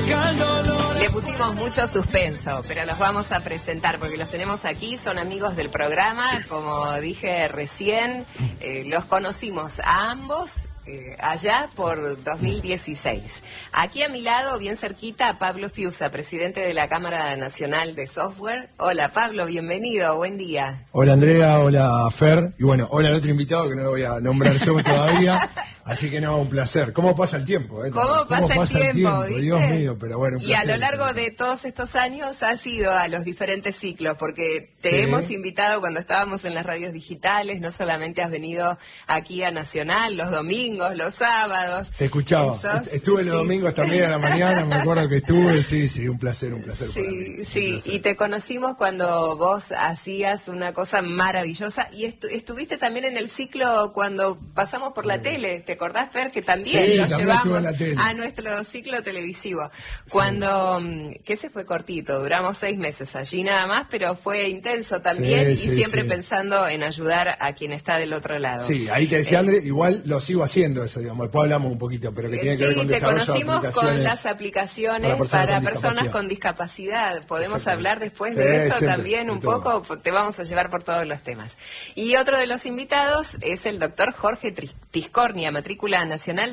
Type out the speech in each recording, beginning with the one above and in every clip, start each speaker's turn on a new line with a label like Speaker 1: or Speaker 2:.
Speaker 1: Le pusimos mucho suspenso, pero los vamos a presentar porque los tenemos aquí, son amigos del programa, como dije recién, los conocimos a ambos allá por 2016. Aquí a mi lado, bien cerquita, Pablo Fiusa, presidente de la Cámara Nacional de Software. Hola Pablo, bienvenido, buen día.
Speaker 2: Hola Andrea, hola Fer, y bueno, hola al otro invitado que no lo voy a nombrar yo todavía. Así que no, un placer. ¿Cómo pasa el tiempo?
Speaker 1: ¿Cómo pasa el tiempo? ¿Viste?
Speaker 2: Dios mío, pero bueno.
Speaker 1: Y a lo largo de todos estos años has ido a los diferentes ciclos, porque te hemos invitado cuando estábamos en las radios digitales, no solamente has venido aquí a Nacional los domingos, los sábados.
Speaker 2: Te escuchaba. Estuve los domingos también a la mañana, me acuerdo que estuve, sí, un placer
Speaker 1: Sí,
Speaker 2: para mí.
Speaker 1: Sí, y te conocimos cuando vos hacías una cosa maravillosa y estuviste también en el ciclo cuando pasamos por la tele, ¿te acordás, Fer? Que también lo llevamos a nuestro ciclo televisivo. Cuando, que se fue cortito, duramos 6 meses allí nada más, pero fue intenso también y siempre pensando en ayudar a quien está del otro lado.
Speaker 2: Sí, ahí te decía André, igual lo sigo haciendo eso, digamos, después hablamos un poquito, pero que tiene que ver con desarrollo de aplicaciones.
Speaker 1: Te conocimos con las aplicaciones para personas con discapacidad. Podemos hablar después de eso también un poco, te vamos a llevar por todos los temas. Y otro de los invitados es el doctor Jorge Tiscornia, matrícula nacional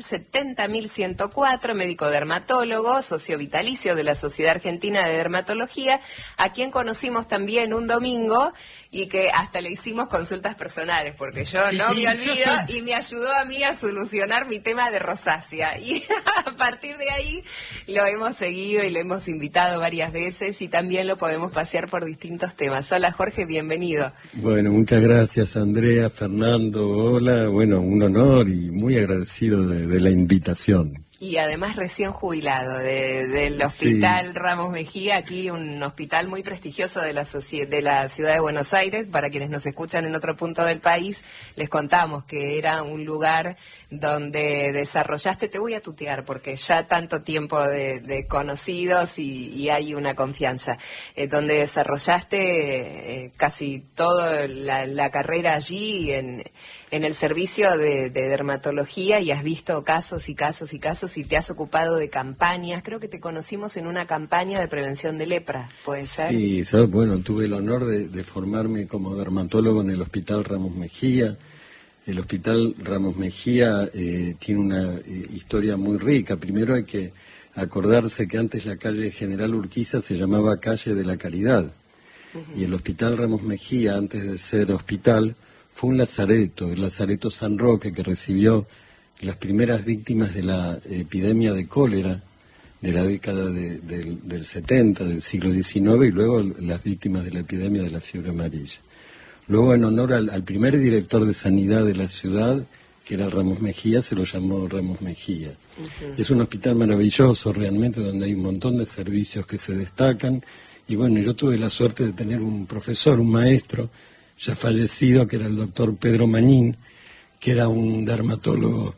Speaker 1: 70.104, médico dermatólogo, socio vitalicio de la Sociedad Argentina de Dermatología, a quien conocimos también un domingo y que hasta le hicimos consultas personales, porque yo no me olvido y me ayudó a mí a solucionar mi tema de rosácea. Y a partir de ahí lo hemos seguido y lo hemos invitado varias veces y también lo podemos pasear por distintos temas. Hola Jorge, bienvenido.
Speaker 3: Bueno, muchas gracias Andrea, Fernando, hola, bueno, un honor y muy agradecido de la invitación.
Speaker 1: Y además recién jubilado del Hospital Ramos Mejía, aquí un hospital muy prestigioso de la ciudad de Buenos Aires. Para quienes nos escuchan en otro punto del país, les contamos que era un lugar donde desarrollaste, te voy a tutear porque ya tanto tiempo de conocidos y hay una confianza, donde desarrollaste casi toda la carrera allí en el servicio de dermatología y has visto casos y casos y casos y te has ocupado de campañas. Creo que te conocimos en una campaña de prevención de lepra, ¿puede ser? Sí,
Speaker 3: bueno, tuve el honor de formarme como dermatólogo en el Hospital Ramos Mejía. El Hospital Ramos Mejía tiene una historia muy rica. Primero hay que acordarse que antes la calle General Urquiza se llamaba Calle de la Caridad. Y el Hospital Ramos Mejía, antes de ser hospital, fue un lazareto, el Lazareto San Roque, que recibió las primeras víctimas de la epidemia de cólera de la década del 70, del siglo XIX, y luego las víctimas de la epidemia de la fiebre amarilla. Luego, en honor al primer director de sanidad de la ciudad, que era Ramos Mejía, se lo llamó Ramos Mejía. Es un hospital maravilloso realmente, donde hay un montón de servicios que se destacan, y bueno, yo tuve la suerte de tener un profesor, un maestro, ya fallecido, que era el doctor Pedro Mañín, que era un dermatólogo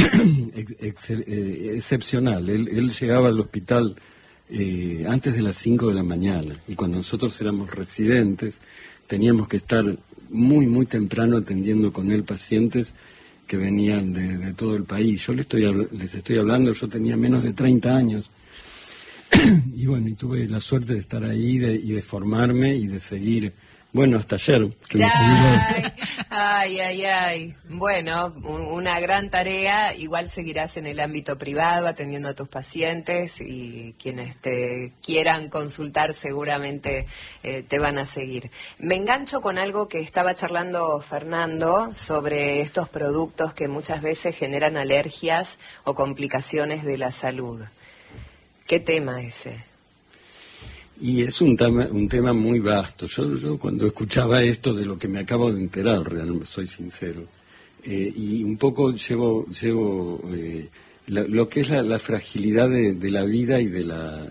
Speaker 3: excepcional. Él llegaba al hospital antes de las 5 de la mañana, y cuando nosotros éramos residentes teníamos que estar muy temprano atendiendo con él pacientes que venían de todo el país. Yo les estoy hablando, yo tenía menos de 30 años, y bueno, y tuve la suerte de estar ahí y de formarme y de seguir. Bueno, hasta ayer.
Speaker 1: Ay. Bueno, una gran tarea. Igual seguirás en el ámbito privado atendiendo a tus pacientes y quienes te quieran consultar seguramente te van a seguir. Me engancho con algo que estaba charlando Fernando sobre estos productos que muchas veces generan alergias o complicaciones de la salud. ¿Qué tema ese?
Speaker 3: Y es un tema muy vasto. Yo cuando escuchaba esto, de lo que me acabo de enterar, realmente soy sincero, y un poco llevo lo que es la fragilidad de la vida y de la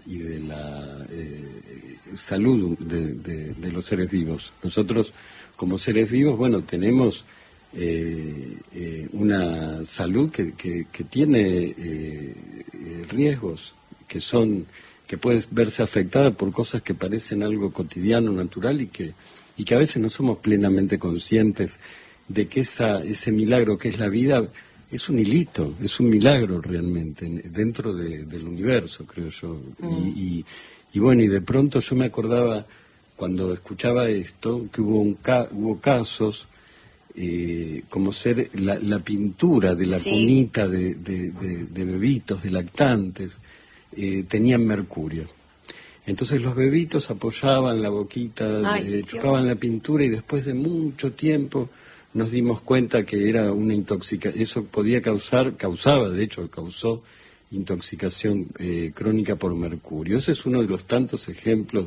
Speaker 3: salud de los seres vivos. Nosotros, como seres vivos, bueno, tenemos una salud que tiene riesgos que puede verse afectada por cosas que parecen algo cotidiano, natural, y que a veces no somos plenamente conscientes de que ese milagro que es la vida es un hilito, es un milagro realmente, dentro del universo, creo yo. Y bueno, y de pronto yo me acordaba, cuando escuchaba esto, que hubo casos, como ser la pintura de la cunita de bebitos, de lactantes, tenían mercurio. Entonces los bebitos apoyaban la boquita, chupaban la pintura, y después de mucho tiempo nos dimos cuenta que era una intoxicación. Eso causó intoxicación crónica por mercurio. Ese es uno de los tantos ejemplos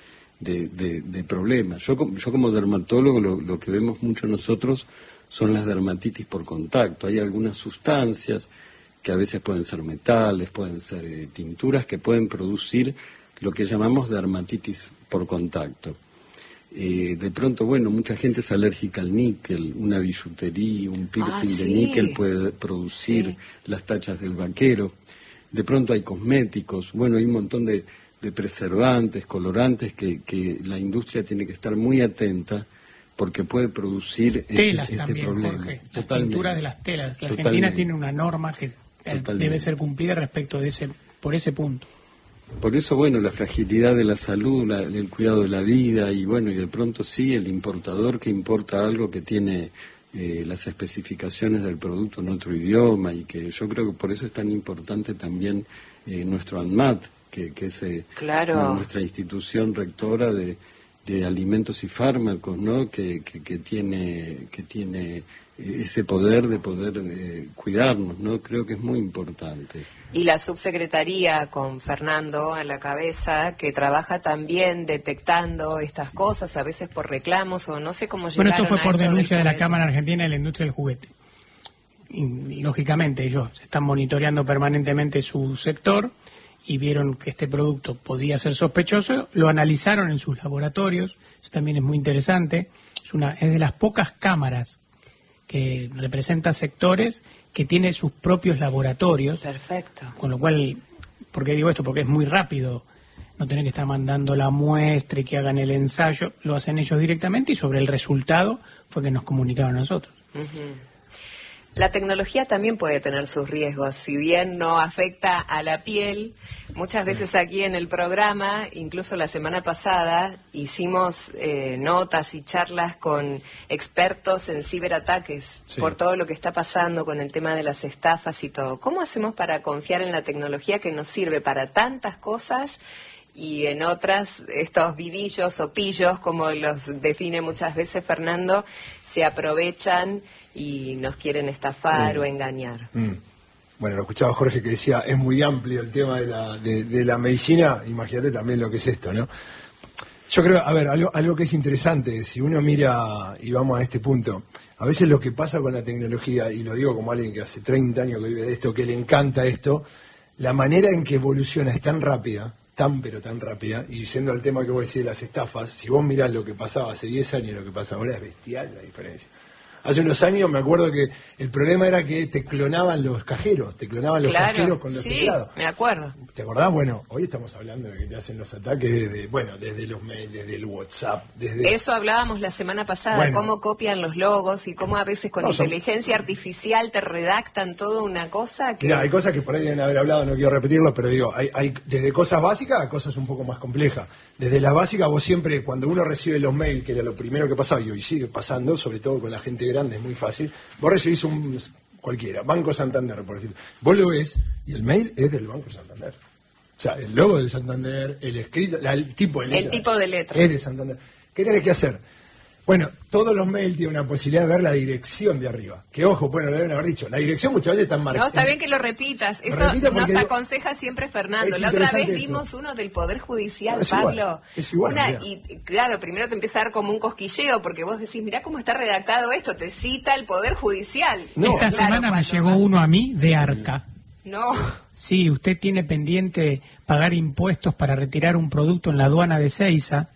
Speaker 3: de problemas. Yo como dermatólogo lo que vemos mucho nosotros son las dermatitis por contacto. Hay algunas sustancias que a veces pueden ser metales, pueden ser tinturas, que pueden producir lo que llamamos dermatitis por contacto. De pronto, bueno, mucha gente es alérgica al níquel, una billutería, un piercing de níquel puede producir las tachas del vaquero. De pronto hay cosméticos, bueno, hay un montón de preservantes, colorantes que la industria tiene que estar muy atenta, porque puede producir
Speaker 4: telas
Speaker 3: este
Speaker 4: también,
Speaker 3: problema.
Speaker 4: Jorge, las tinturas de las telas. La Argentina tiene una norma que debe ser cumplida respecto de por ese punto.
Speaker 3: Por eso, bueno, la fragilidad de la salud, el cuidado de la vida, y bueno, y de pronto sí, el importador que importa algo que tiene las especificaciones del producto en otro idioma, y que yo creo que por eso es tan importante también nuestro ANMAT, que es nuestra institución rectora de alimentos y fármacos, ¿no? que tiene ese poder de cuidarnos, ¿no? Creo que es muy importante.
Speaker 1: Y la subsecretaría, con Fernando a la cabeza, que trabaja también detectando estas cosas, a veces por reclamos o no sé cómo llegaron.
Speaker 4: Bueno, esto fue por denuncia de la Cámara Argentina de la Industria del Juguete. Y, lógicamente, ellos están monitoreando permanentemente su sector y vieron que este producto podía ser sospechoso, lo analizaron en sus laboratorios. Eso también es muy interesante. Es de las pocas cámaras que representa sectores que tiene sus propios laboratorios.
Speaker 1: Perfecto.
Speaker 4: Con lo cual, ¿por qué digo esto? Porque es muy rápido no tener que estar mandando la muestra y que hagan el ensayo. Lo hacen ellos directamente, y sobre el resultado fue que nos comunicaron a nosotros.
Speaker 1: La tecnología también puede tener sus riesgos, si bien no afecta a la piel. Muchas veces aquí en el programa, incluso la semana pasada, hicimos notas y charlas con expertos en ciberataques por todo lo que está pasando con el tema de las estafas y todo. ¿Cómo hacemos para confiar en la tecnología que nos sirve para tantas cosas y en otras, estos vivillos o pillos, como los define muchas veces Fernando, se aprovechan y nos quieren estafar o engañar?
Speaker 2: Bueno, lo escuchaba Jorge que decía, es muy amplio el tema de la medicina. Imagínate también lo que es esto, ¿no? Yo creo, a ver, algo que es interesante, si uno mira, y vamos a este punto, a veces lo que pasa con la tecnología, y lo digo como alguien que hace 30 años que vive de esto, que le encanta esto, la manera en que evoluciona es tan rápida, pero tan rápida, y siendo el tema que vos decís de las estafas, si vos mirás lo que pasaba hace 10 años y lo que pasa ahora, es bestial la diferencia. Hace unos años me acuerdo que el problema era que te clonaban los cajeros, cajeros con los teclados.
Speaker 1: Me acuerdo.
Speaker 2: ¿Te acordás? Bueno, hoy estamos hablando de que te hacen los ataques desde los mails, desde el WhatsApp,
Speaker 1: Eso hablábamos la semana pasada, cómo copian los logos y cómo a veces con inteligencia artificial te redactan toda una cosa que...
Speaker 2: Mira, hay cosas que por ahí deben haber hablado, no quiero repetirlo, pero digo, hay desde cosas básicas a cosas un poco más complejas. Desde la básica, vos siempre, cuando uno recibe los mails, que era lo primero que pasaba, y hoy sigue pasando, sobre todo con la gente grande, es muy fácil, vos recibís cualquiera, Banco Santander, por decirlo. Vos lo ves, y el mail es del Banco Santander. O sea, el logo del Santander, el escrito, el tipo de letra.
Speaker 1: El tipo de letra.
Speaker 2: Es de Santander. ¿Qué tenés que hacer? Bueno, todos los mails tienen una posibilidad de ver la dirección de arriba. Que ojo, bueno, lo deben haber dicho. La dirección muchas veces está marcada.
Speaker 1: No, está bien que lo repitas. Eso nos aconseja siempre Fernando. La otra vez vimos uno del Poder Judicial, Pablo.
Speaker 2: Es igual.
Speaker 1: Y claro, primero te empieza a dar como un cosquilleo, porque vos decís, mirá cómo está redactado esto, te cita el Poder Judicial.
Speaker 4: Esta semana me llegó uno a mí de Arca.
Speaker 1: No.
Speaker 4: Sí, usted tiene pendiente pagar impuestos para retirar un producto en la aduana de Seiza.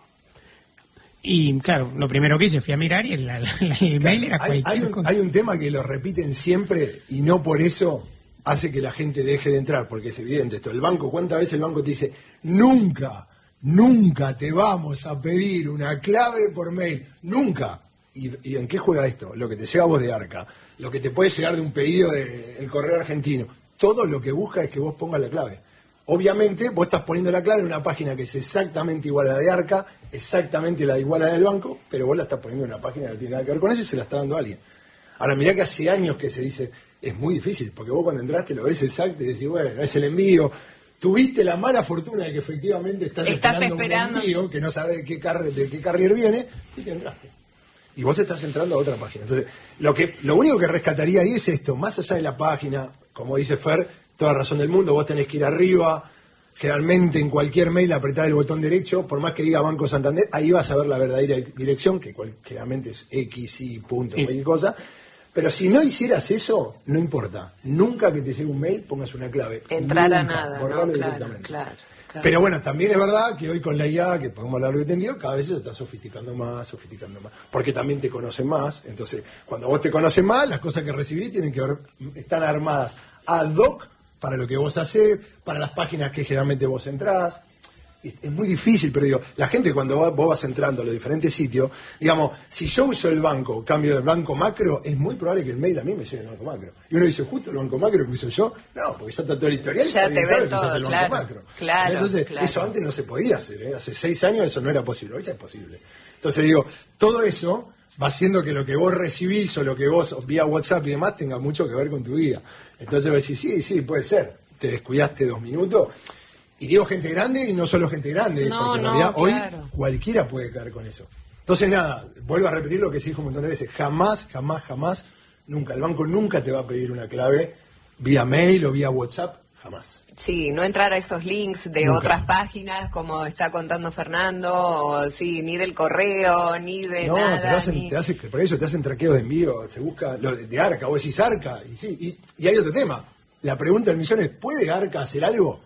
Speaker 4: Y claro, lo primero que hice fui a mirar y el mail era cualquier cosa.
Speaker 2: Hay un tema que lo repiten siempre y no por eso hace que la gente deje de entrar, porque es evidente esto. El banco, ¿cuántas veces el banco te dice, nunca te vamos a pedir una clave por mail? Nunca. ¿Y en qué juega esto? Lo que te llega a vos de Arca, lo que te puede llegar de un pedido del correo argentino, todo lo que busca es que vos pongas la clave. Obviamente vos estás poniendo la clave en una página que es exactamente igual a la de Arca, exactamente igual a la del banco, pero vos la estás poniendo en una página que no tiene nada que ver con eso y se la está dando a alguien. Ahora mirá que hace años que se dice, es muy difícil, porque vos cuando entraste lo ves exacto y decís, bueno, es el envío. Tuviste la mala fortuna de que efectivamente estás esperando un envío, que no sabes de qué carrier viene, y te entraste. Y vos estás entrando a otra página. Entonces, lo único que rescataría ahí es esto, más allá de la página, como dice Fer, toda razón del mundo, vos tenés que ir arriba, generalmente en cualquier mail apretar el botón derecho, por más que diga Banco Santander, ahí vas a ver la verdadera dirección, que generalmente es X, Y, punto, cualquier cosa. Pero si no hicieras eso, no importa. Nunca que te llegue un mail pongas una clave.
Speaker 1: Entrar
Speaker 2: nunca,
Speaker 1: a nada,
Speaker 2: borrarlo directamente. Claro. Pero bueno, también es verdad que hoy con la IA, que podemos hablar lo que entendido, cada vez se está sofisticando más. Porque también te conocen más. Entonces, cuando vos te conocen más, las cosas que recibís tienen que ver, están armadas ad hoc para lo que vos hacés, para las páginas que generalmente vos entrás. Es muy difícil, pero digo, la gente cuando vos vas entrando a los diferentes sitios, digamos, si yo uso el banco, cambio del banco macro, es muy probable que el mail a mí me llegue el banco macro. Y uno dice, justo el banco macro que uso yo, no, porque ya está todo el historial,
Speaker 1: ya te
Speaker 2: sabe
Speaker 1: ven todo,
Speaker 2: que usas el banco macro.
Speaker 1: Claro,
Speaker 2: entonces, eso antes no se podía hacer, hace 6 años eso no era posible, hoy ya es posible. Entonces digo, todo eso va haciendo que lo que vos recibís o lo que vos vía WhatsApp y demás tenga mucho que ver con tu vida. Entonces vos decís, sí, puede ser, te descuidaste 2 minutos. Y digo gente grande y no solo gente grande, porque en realidad hoy cualquiera puede caer con eso. Entonces nada, vuelvo a repetir lo que se dijo un montón de veces, jamás, nunca, el banco nunca te va a pedir una clave vía mail o vía WhatsApp, jamás.
Speaker 1: Sí, no entrar a esos links de otras páginas, como está contando Fernando, o sí, ni del correo, ni de nada.
Speaker 2: Por eso te hacen traqueos de envío, se busca lo de Arca, vos decís Arca, y hay otro tema. La pregunta del millón es, ¿puede Arca hacer algo?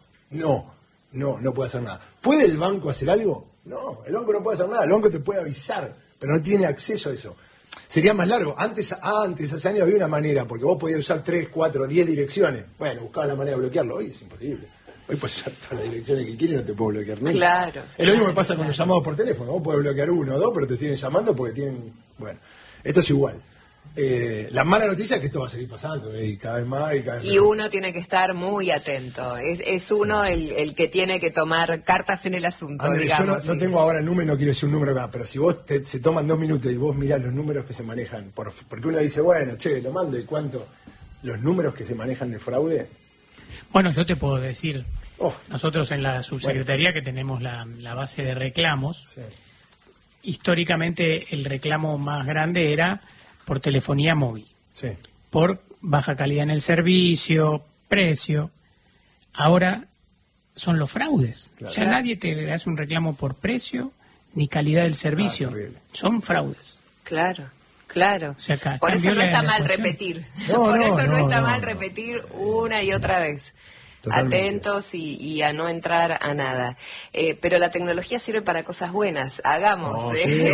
Speaker 2: No puede hacer nada. ¿Puede el banco hacer algo? No, el banco no puede hacer nada. El banco te puede avisar, pero no tiene acceso a eso. Sería más largo. Antes, hace años había una manera, porque vos podías usar 3, 4, 10 direcciones. Bueno, buscabas la manera de bloquearlo. Hoy es imposible. Hoy puedes usar todas las direcciones que quieres y no te puedo bloquear nunca.
Speaker 1: Claro.
Speaker 2: Es lo mismo que pasa con los llamados por teléfono. Vos podés bloquear 1 o 2, pero te siguen llamando porque tienen... Bueno, esto es igual. La mala noticia es que esto va a seguir pasando, y cada vez más y cada vez más.
Speaker 1: Y uno tiene que estar muy atento. Es uno el que tiene que tomar cartas en el asunto,
Speaker 2: Andrés,
Speaker 1: digamos.
Speaker 2: Yo no tengo ahora el número, no quiero decir un número acá, pero si vos se toman 2 minutos y vos mirás los números que se manejan, porque uno dice, bueno, lo mando, ¿y cuánto? Los números que se manejan de fraude.
Speaker 4: Bueno, yo te puedo decir, nosotros en la subsecretaría que tenemos la base de reclamos, históricamente el reclamo más grande era por telefonía móvil, por baja calidad en el servicio, precio. Ahora son los fraudes. Claro. Ya nadie te hace un reclamo por precio ni calidad del servicio. Son fraudes.
Speaker 1: Claro. O sea,
Speaker 4: por
Speaker 1: eso no está mal repetir. Por eso no está mal repetir una y otra vez. Totalmente. Atentos y a no entrar a nada. Pero la tecnología sirve para cosas buenas. Hagamos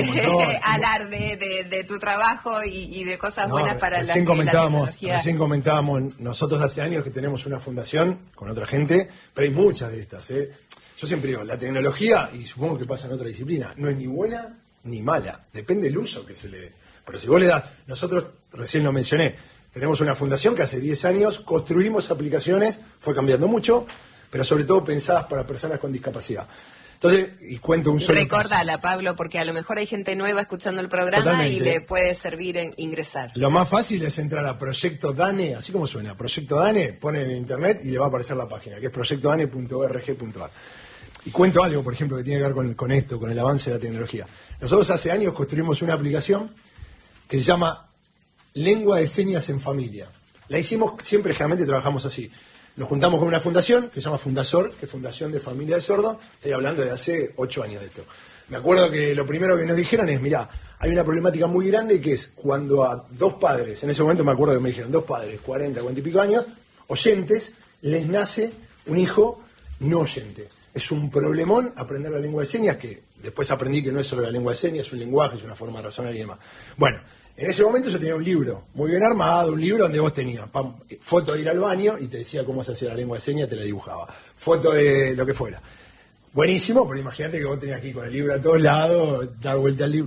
Speaker 1: alarde de tu trabajo y de cosas buenas para la tecnología.
Speaker 2: Recién comentábamos, nosotros hace años que tenemos una fundación con otra gente, pero hay muchas de estas. Yo siempre digo, la tecnología, y supongo que pasa en otra disciplina, no es ni buena ni mala. Depende del uso que se le dé. Pero si vos le das, nosotros recién lo mencioné, tenemos una fundación que hace 10 años construimos aplicaciones, fue cambiando mucho, pero sobre todo pensadas para personas con discapacidad. Entonces, y cuento un solo
Speaker 1: Recordala, Pablo, porque a lo mejor hay gente nueva escuchando el programa. Totalmente. Y le puede servir en ingresar.
Speaker 2: Lo más fácil es entrar a Proyecto DANE, así como suena, Proyecto DANE, ponen en internet y le va a aparecer la página, que es proyectodane.org.ar. Y cuento algo, por ejemplo, que tiene que ver con esto, con el avance de la tecnología. Nosotros hace años construimos una aplicación que se llama Lengua de Señas en Familia. La hicimos, siempre generalmente trabajamos así. Nos juntamos con una fundación que se llama Fundasor, que es Fundación de Familia de Sordos. Estoy hablando de hace 8 años de esto. Me acuerdo que lo primero que nos dijeron es, mirá, hay una problemática muy grande que es cuando a 2 padres, en ese momento me acuerdo que me dijeron 2 padres, 40 y pico años, oyentes, les nace un hijo no oyente. Es un problemón aprender la lengua de señas, que después aprendí que no es solo la lengua de señas, es un lenguaje, es una forma de razonar y demás. Bueno, en ese momento yo tenía un libro muy bien armado, un libro donde vos tenías foto de ir al baño y te decía cómo se hacía la lengua de señas, te la dibujaba. Foto de lo que fuera. Buenísimo, pero imagínate que vos tenías que ir con el libro a todos lados, dar vuelta al libro. Bueno,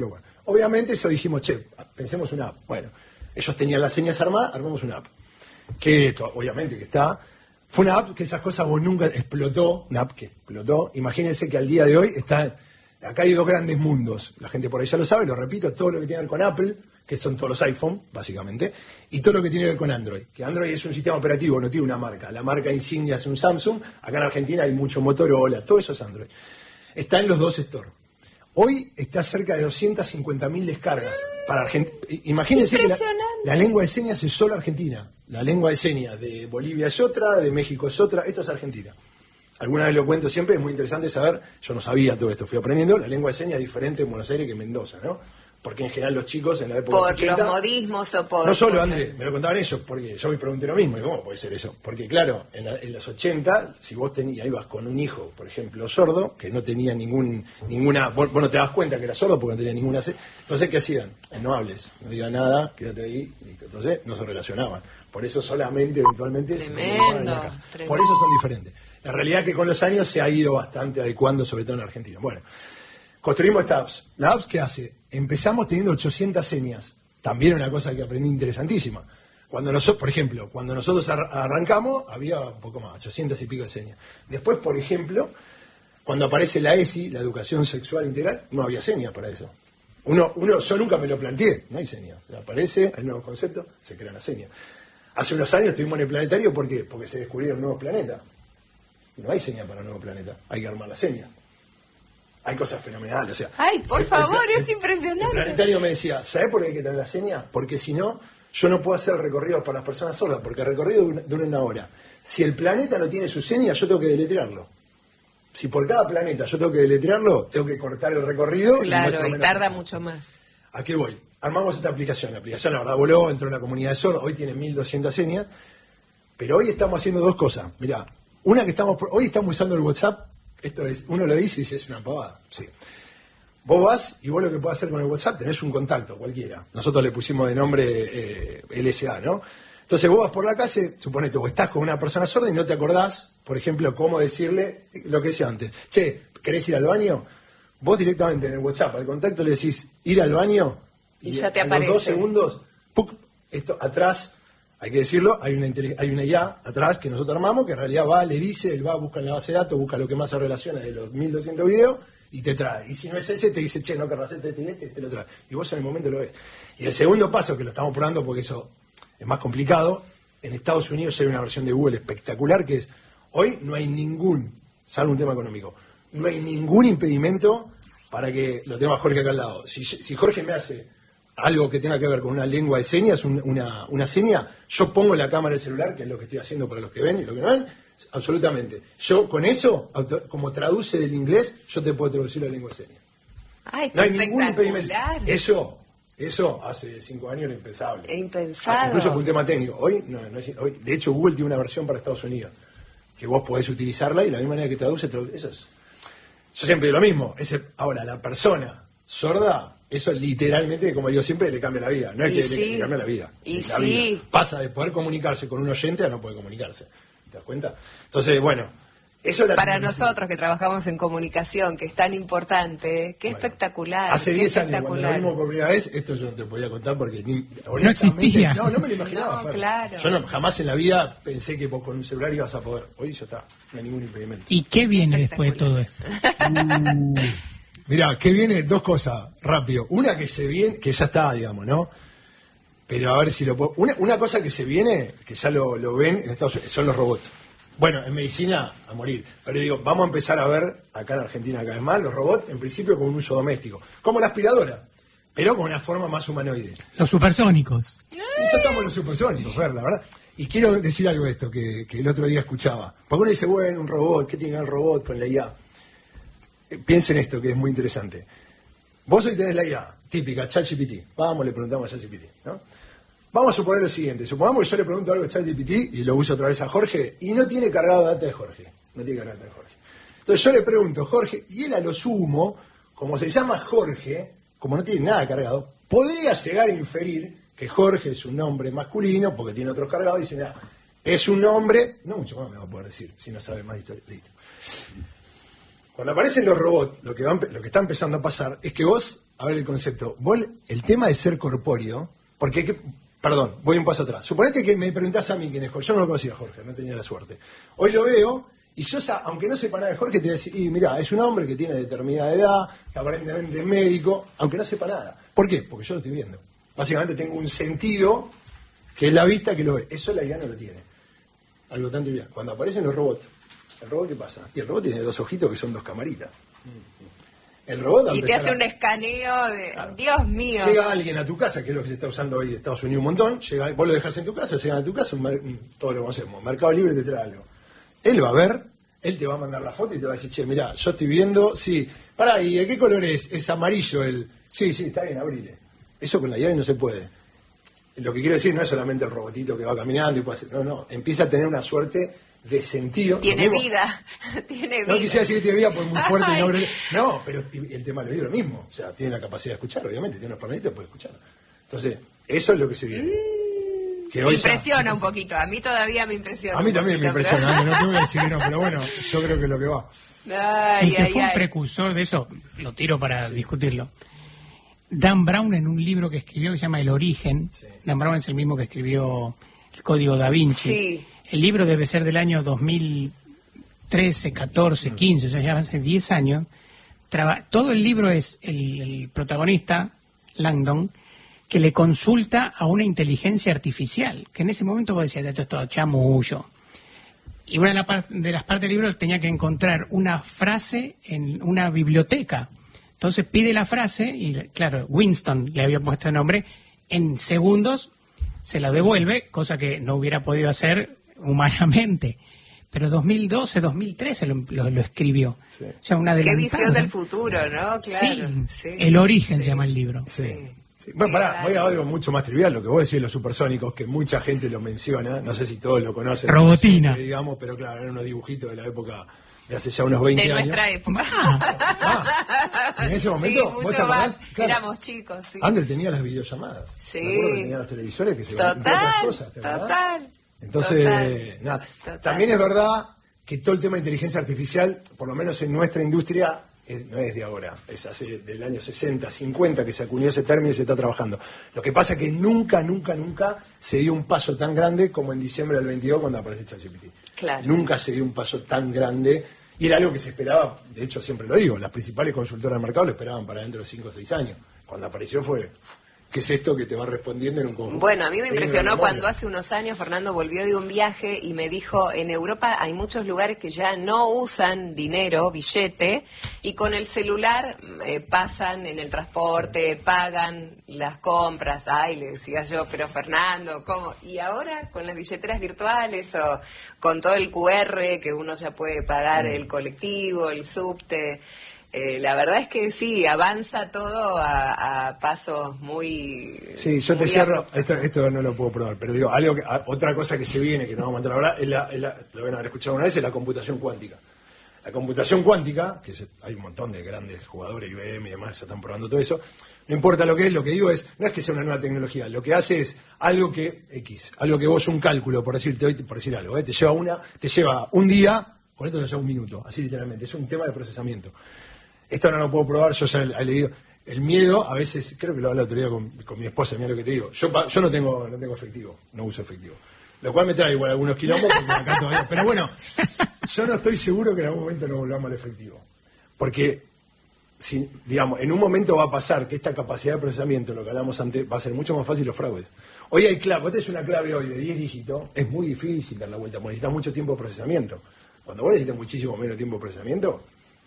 Speaker 2: Obviamente eso dijimos, pensemos una app. Bueno, ellos tenían las señas armadas, armamos una app. Que obviamente que está. Fue una app que esas cosas vos nunca explotó, una app que explotó. Imagínense que al día de hoy acá hay dos grandes mundos. La gente por ahí ya lo sabe, lo repito, todo lo que tiene que ver con Apple, que son todos los iPhone, básicamente, y todo lo que tiene que ver con Android. Que Android es un sistema operativo, no tiene una marca. La marca insignia es un Samsung, acá en Argentina hay mucho Motorola, todo eso es Android. Está en los dos stores. Hoy está cerca de 250.000 descargas para Argentina. Imagínense que la lengua de señas es solo Argentina. La lengua de señas de Bolivia es otra, de México es otra, esto es Argentina. Alguna vez lo cuento siempre, es muy interesante saber, yo no sabía todo esto, fui aprendiendo, la lengua de señas es diferente en Buenos Aires que en Mendoza, ¿no? Porque en general los chicos en la época
Speaker 1: por
Speaker 2: 80...
Speaker 1: Por los modismos o por...
Speaker 2: No solo, Andrés, me lo contaban ellos, porque yo me pregunté lo mismo, y ¿cómo puede ser eso? Porque claro, en los 80, si vos ibas con un hijo, por ejemplo, sordo, que no tenía ninguna... Vos no te das cuenta que era sordo porque no tenía ninguna... Entonces, ¿qué hacían? No hables, no digas nada, quédate ahí, listo. Entonces, no se relacionaban. Por eso solamente, eventualmente...
Speaker 1: Tremendo.
Speaker 2: Por eso son diferentes. La realidad es que con los años se ha ido bastante adecuando, sobre todo en Argentina. Bueno, construimos esta apps. ¿La apps qué hace? Empezamos teniendo 800 señas. También una cosa que aprendí interesantísima. Por ejemplo, cuando nosotros arrancamos, había un poco más, 800 y pico de señas. Después, por ejemplo, cuando aparece la ESI, la educación sexual integral, no había señas para eso. Yo nunca me lo planteé, no hay señas. Aparece el nuevo concepto, se crea la seña. Hace unos años estuvimos en el planetario, ¿por qué? Porque se descubrieron nuevos planetas. No hay seña para un nuevo planeta, hay que armar la seña. Hay cosas fenomenales, o sea...
Speaker 1: ¡Ay, por favor, es impresionante!
Speaker 2: El planetario me decía, ¿sabés por qué hay que tener la seña? Porque si no, yo no puedo hacer recorridos para las personas sordas, porque el recorrido dura una hora. Si el planeta no tiene su seña, yo tengo que deletrearlo. Si por cada planeta yo tengo que deletrearlo, tengo que cortar el recorrido...
Speaker 1: Claro, y tarda mucho más.
Speaker 2: ¿A qué voy? Armamos esta aplicación. La aplicación, la verdad, voló, entró en la comunidad de sordos, hoy tiene 1.200 señas, pero hoy estamos haciendo dos cosas. Mirá, una que hoy estamos usando el WhatsApp. Esto es, uno lo dice y dice, es una pavada. Sí. Vos vas y vos lo que podés hacer con el WhatsApp, tenés un contacto cualquiera. Nosotros le pusimos de nombre LSA, ¿no? Entonces vos vas por la calle, suponete, vos estás con una persona sorda y no te acordás, por ejemplo, cómo decirle lo que decía antes. Che, ¿querés ir al baño? Vos directamente en el WhatsApp al contacto le decís, ir al baño,
Speaker 1: y ya te
Speaker 2: aparece. En 2 segundos, ¡puc! Esto atrás... Hay que decirlo, hay una IA atrás que nosotros armamos, que en realidad va, le dice, él va, busca en la base de datos, busca lo que más se relaciona de los 1.200 videos y te trae. Y si no es ese, te dice, che, no querrás este, te lo trae. Y vos en el momento lo ves. Y el segundo paso, que lo estamos probando porque eso es más complicado, en Estados Unidos hay una versión de Google espectacular que es, hoy no hay salvo un tema económico, no hay ningún impedimento para que, lo tenga Jorge acá al lado. Si Jorge me hace... algo que tenga que ver con una lengua de señas, una seña, yo pongo la cámara del celular, que es lo que estoy haciendo para los que ven y los que no ven, absolutamente. Yo con eso, como traduce del inglés, yo te puedo traducir la lengua de señas.
Speaker 1: Ay,
Speaker 2: no hay ningún impedimento. Eso hace 5 años era impensable.
Speaker 1: Impensable.
Speaker 2: Incluso por un tema técnico. Hoy, hoy, de hecho, Google tiene una versión para Estados Unidos, que vos podés utilizarla y la misma manera que traduce eso es. Yo siempre digo lo mismo. Ahora, la persona sorda... Eso literalmente, como digo siempre, le cambia la vida. No es que le cambia la vida.
Speaker 1: Y
Speaker 2: la vida. Pasa de poder comunicarse con un oyente a no poder comunicarse. ¿Te das cuenta? Entonces, bueno, eso es
Speaker 1: para nosotros que trabajamos en comunicación, que es tan importante, qué espectacular.
Speaker 2: Hace 10 años, cuando lo vimos por primera vez, esto yo no te podía contar porque
Speaker 4: no existía.
Speaker 2: No me lo imaginaba.
Speaker 1: No, claro.
Speaker 2: Yo jamás en la vida pensé que vos con un celular ibas a poder. Hoy ya está, no hay ningún impedimento.
Speaker 4: ¿Y qué viene después de todo esto?
Speaker 2: Mirá, que viene dos cosas, rápido. Una que se viene, que ya está, digamos, ¿no? Pero a ver si lo puedo... Una cosa que se viene, que ya lo ven en Estados Unidos, son los robots. Bueno, en medicina, a morir. Pero digo, vamos a empezar a ver, acá en Argentina cada vez más, los robots, en principio con un uso doméstico. Como la aspiradora, pero con una forma más humanoide.
Speaker 4: Los supersónicos.
Speaker 2: Y ya estamos los supersónicos, la verdad. Y quiero decir algo de esto, que el otro día escuchaba. Porque uno dice, bueno, un robot, ¿qué tiene que ver el robot con la IA? Piensen esto, que es muy interesante. Vos hoy tenés la IA, típica, ChatGPT. Vamos, le preguntamos a ChatGPT, ¿no? Vamos a suponer lo siguiente. Supongamos que yo le pregunto algo a ChatGPT y lo uso otra vez a Jorge y no tiene cargado data de Jorge. No tiene cargado data de Jorge. Entonces yo le pregunto, Jorge, y él a lo sumo, como se llama Jorge, como no tiene nada cargado, podría llegar a inferir que Jorge es un nombre masculino porque tiene otros cargados y dice, nada, es un nombre, no mucho más me va a poder decir si no sabe más historia. Listo. Cuando aparecen los robots, lo que está empezando a pasar es que vos a ver el concepto. Vos, el tema de ser corpóreo, porque perdón, voy un paso atrás. Suponete que me preguntás a mí quién es Jorge. Yo no lo conocía a Jorge, no tenía la suerte. Hoy lo veo, y yo, aunque no sepa nada de Jorge, te voy a decir, mirá, es un hombre que tiene determinada edad, que aparentemente es médico, aunque no sepa nada. ¿Por qué? Porque yo lo estoy viendo. Básicamente tengo un sentido que es la vista que lo ve. Eso la IA no lo tiene. Algo tan trivial. Cuando aparecen los robots, ¿el robot qué pasa? Y el robot tiene 2 ojitos que son 2 camaritas. El robot
Speaker 1: y te hace un escaneo de... Claro. Dios mío.
Speaker 2: Llega alguien a tu casa, que es lo que se está usando hoy en Estados Unidos un montón, vos lo dejas en tu casa, llegan a tu casa, todo lo conocemos, Mercado Libre te trae algo. Él va a ver, él te va a mandar la foto y te va a decir, che, mirá, yo estoy viendo, sí, pará, ¿y de qué color es? Es amarillo el... Sí, está bien, abrile. Eso con la llave no se puede. Lo que quiero decir no es solamente el robotito que va caminando y puede hacer... No, empieza a tener una suerte de sentido.
Speaker 1: Tiene vida, tiene vida.
Speaker 2: No quisiera decir que tiene vida porque muy fuerte. No, pero el tema del oído lo mismo. O sea, tiene la capacidad de escuchar, obviamente, tiene unos parlantes, puede escuchar. Entonces, eso es lo que se viene.
Speaker 1: Que hoy me impresiona un poquito, a mí todavía me impresiona.
Speaker 2: A mí también me impresiona, no te voy a decir que no, pero bueno, yo creo que es lo que va.
Speaker 4: El que fue un precursor de eso, lo tiro para discutirlo. Dan Brown, en un libro que escribió que se llama El Origen, Dan Brown es el mismo que escribió El Código Da Vinci.
Speaker 1: Sí.
Speaker 4: El libro debe ser del año 2013, 14, 15, o sea, ya hace 10 años. Todo el libro es el protagonista, Langdon, que le consulta a una inteligencia artificial, que en ese momento vos decías, esto es todo chamullo. Y una de las partes del libro tenía que encontrar una frase en una biblioteca. Entonces pide la frase, y claro, Winston le había puesto el nombre, en segundos se la devuelve, cosa que no hubiera podido hacer humanamente. Pero 2012, 2013 lo escribió. Sí. O sea, una
Speaker 1: qué visión del futuro, ¿no? Claro.
Speaker 4: Sí. El Origen se llama el libro.
Speaker 2: Sí. Bueno, pará, voy a algo mucho más trivial, lo que vos decís de los supersónicos, que mucha gente lo menciona, no sé si todos lo conocen.
Speaker 4: Robotina.
Speaker 2: Digamos, pero claro, eran unos dibujitos de la época de hace ya unos 20 años.
Speaker 1: De nuestra época.
Speaker 2: En ese momento,
Speaker 1: sí, mucho más, claro, éramos chicos, sí.
Speaker 2: Antes tenía las videollamadas.
Speaker 1: Sí.
Speaker 2: Me acuerdo que tenía los televisores que se
Speaker 1: total,
Speaker 2: otras cosas,
Speaker 1: total.
Speaker 2: Entonces, nada. Total. También es verdad que todo el tema de inteligencia artificial, por lo menos en nuestra industria, no es de ahora, es hace del año 60, 50 que se acuñó ese término y se está trabajando. Lo que pasa es que nunca se dio un paso tan grande como en diciembre del 22 cuando apareció ChatGPT.
Speaker 1: Claro.
Speaker 2: Nunca se dio un paso tan grande y era algo que se esperaba, de hecho siempre lo digo, las principales consultoras del mercado lo esperaban para dentro de 5 o 6 años. Cuando apareció fue... ¿Qué es esto que te va respondiendo en un conjunto?
Speaker 1: Bueno, a mí me impresionó cuando hace unos años Fernando volvió de un viaje y me dijo, en Europa hay muchos lugares que ya no usan dinero, billete, y con el celular pasan en el transporte, pagan las compras. Ay, le decía yo, pero Fernando, ¿cómo? Y ahora con las billeteras virtuales o con todo el QR que uno ya puede pagar el colectivo, el subte... la verdad es que sí, avanza todo a pasos muy...
Speaker 2: Sí, yo te cierro, esto no lo puedo probar, pero digo, otra cosa que se viene, que no vamos a entrar ahora, lo van a haber escuchado una vez, es la computación cuántica. La computación cuántica, que hay un montón de grandes jugadores, IBM y demás, ya están probando todo eso, no importa lo que es, lo que digo es, no es que sea una nueva tecnología, lo que hace es algo que vos un cálculo, por decir algo, te lleva un día, con esto te lleva un minuto, así literalmente, es un tema de procesamiento. Esto no lo puedo probar, yo ya he leído. El miedo, a veces, creo que lo hablé el otro día con mi esposa, mira lo que te digo. Yo no tengo efectivo, no uso efectivo. Lo cual me trae igual algunos quilombos, porque acá todavía. Pero bueno, yo no estoy seguro que en algún momento no volvamos al efectivo. Porque, digamos, en un momento va a pasar que esta capacidad de procesamiento, lo que hablamos antes, va a ser mucho más fácil los fraudes. Hoy hay clave, vos tenés una clave hoy de 10 dígitos, es muy difícil dar la vuelta, porque necesitas mucho tiempo de procesamiento. Cuando vos necesitas muchísimo menos tiempo de procesamiento,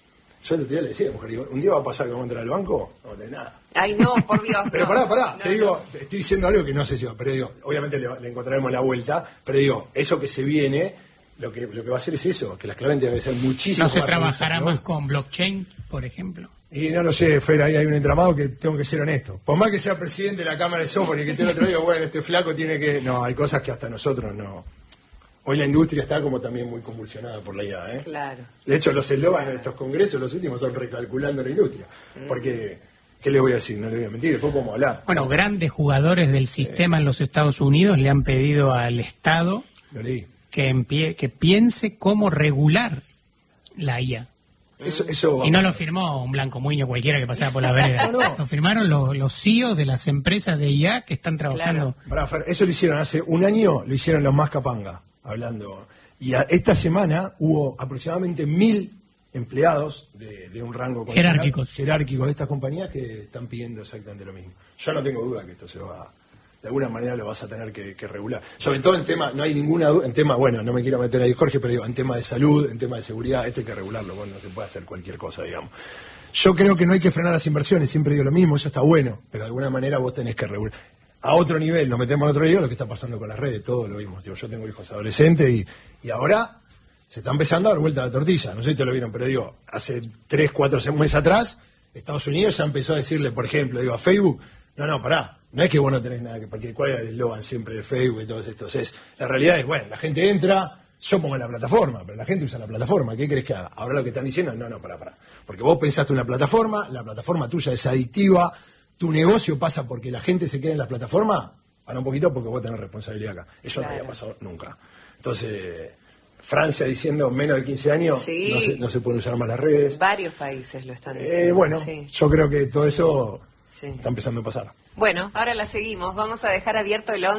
Speaker 2: yo el otro día le decía a la mujer, digo, un día va a pasar que vamos a entrar al banco, no tenés nada.
Speaker 1: Ay, no, por Dios.
Speaker 2: Pero pará, te digo, estoy diciendo algo que no sé si va, pero digo, obviamente le encontraremos la vuelta, pero digo, eso que se viene, lo que va a hacer es eso, que las claves deben ser muchísimo
Speaker 4: más. ¿No se trabajará más con blockchain, por ejemplo?
Speaker 2: Y no lo sé, Fer, ahí hay un entramado que tengo que ser honesto. Por más que sea presidente de la Cámara de Software y que esté el otro día, bueno, este flaco tiene que... No, hay cosas que hasta nosotros no... Hoy la industria está como también muy convulsionada por la IA, ¿eh?
Speaker 1: Claro.
Speaker 2: De hecho, los eslogans de estos congresos, los últimos, son recalculando la industria. Porque, ¿qué les voy a decir? No les voy a mentir, después podemos hablar.
Speaker 4: Bueno, grandes jugadores del sistema en los Estados Unidos le han pedido al Estado que piense cómo regular la IA.
Speaker 2: Eso
Speaker 4: y no lo firmó un Blanco Muñoz cualquiera que pasaba por la vereda. No. Lo firmaron los CEOs de las empresas de IA que están trabajando.
Speaker 2: Claro. Eso lo hicieron hace un año, lo hicieron los más capanga, hablando. Y esta semana hubo aproximadamente 1000 empleados de un rango
Speaker 4: jerárquicos
Speaker 2: de estas compañías que están pidiendo exactamente lo mismo. Yo no tengo duda que esto se va, de alguna manera lo vas a tener que regular. Sobre todo en tema, no hay ninguna duda, en tema, bueno, no me quiero meter ahí, Jorge, pero digo, en tema de salud, en tema de seguridad, esto hay que regularlo, bueno, no se puede hacer cualquier cosa, digamos. Yo creo que no hay que frenar las inversiones, siempre digo lo mismo, eso está bueno, pero de alguna manera vos tenés que regular. A otro nivel, nos metemos a otro nivel, lo que está pasando con las redes, todo lo vimos. Digo, yo tengo hijos adolescentes y ahora se está empezando a dar vuelta a la tortilla, no sé si te lo vieron, pero digo, hace 3, 4 meses atrás, Estados Unidos ya empezó a decirle, por ejemplo, digo, a Facebook, no, pará, no es que vos no tenés nada, porque cuál era el eslogan siempre de Facebook y todos estos. La realidad es, bueno, la gente entra, yo pongo la plataforma, pero la gente usa la plataforma, ¿qué crees que haga? Ahora lo que están diciendo, no, pará. Porque vos pensaste una plataforma, la plataforma tuya es adictiva, tu negocio pasa porque la gente se queda en la plataforma, para un poquito porque vos tenés responsabilidad acá. Eso no había pasado nunca. Entonces, Francia diciendo menos de 15 años, sí, no se pueden usar más las redes.
Speaker 1: Varios países lo están diciendo.
Speaker 2: Yo creo que todo eso está empezando a pasar.
Speaker 1: Bueno, ahora la seguimos. Vamos a dejar abierto el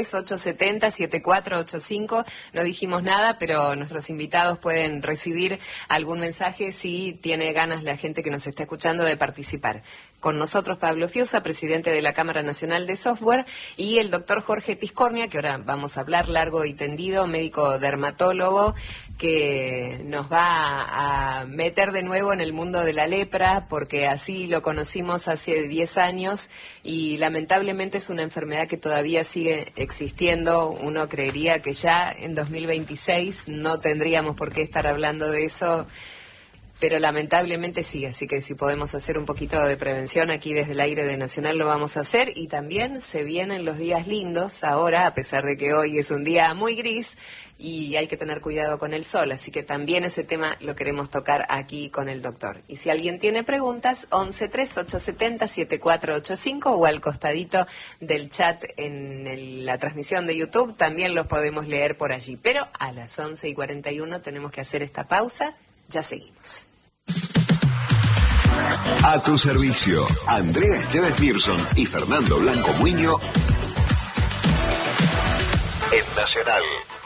Speaker 1: 11-3870-7485. No dijimos nada, pero nuestros invitados pueden recibir algún mensaje si tiene ganas la gente que nos está escuchando de participar. Con nosotros Pablo Fiusa, presidente de la Cámara Nacional de Software, y el doctor Jorge Tiscornia, que ahora vamos a hablar largo y tendido, médico dermatólogo, que nos va a meter de nuevo en el mundo de la lepra, porque así lo conocimos hace 10 años y lamentablemente es una enfermedad que todavía sigue existiendo. Uno creería que ya en 2026 no tendríamos por qué estar hablando de eso, pero lamentablemente sí, así que si podemos hacer un poquito de prevención aquí desde el aire de Nacional lo vamos a hacer. Y también se vienen los días lindos ahora, a pesar de que hoy es un día muy gris y hay que tener cuidado con el sol, así que también ese tema lo queremos tocar aquí con el doctor. Y si alguien tiene preguntas, 11-3870-7485 o al costadito del chat en la transmisión de YouTube, también los podemos leer por allí. Pero a las 11:41 tenemos que hacer esta pausa, ya seguimos.
Speaker 5: A tu servicio, Andrea Esteves Pearson y Fernando Blanco Muñoz en Nacional.